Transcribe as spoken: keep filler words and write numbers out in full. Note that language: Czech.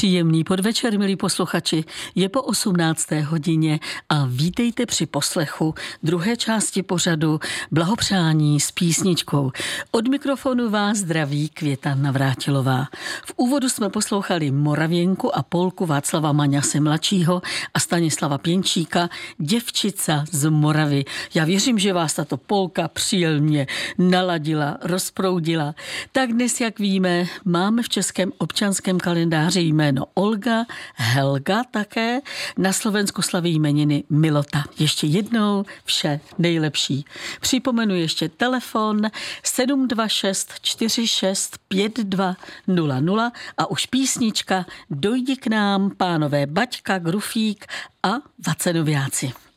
Příjemný podvečer, milí posluchači, je po osmnácté hodině a vítejte při poslechu druhé části pořadu Blahopřání s písničkou. Od mikrofonu vás zdraví Květa Navrátilová. V úvodu jsme poslouchali Moravěnku a polku Václava Maňase mladšího a Stanislava Pěnčíka Děvčica z Moravy. Já věřím, že vás tato polka příjemně naladila, rozproudila. Tak dnes, jak víme, máme v českém občanském kalendáři jméno Olga, Helga také, na Slovensku slaví jmeniny Milota. Ještě jednou vše nejlepší. Připomenu ještě telefon sedm dva šest čtyři šest pět dva nula nula a už písnička Dojdi k nám, pánové Baťka, Grufík a Vacenoviáci.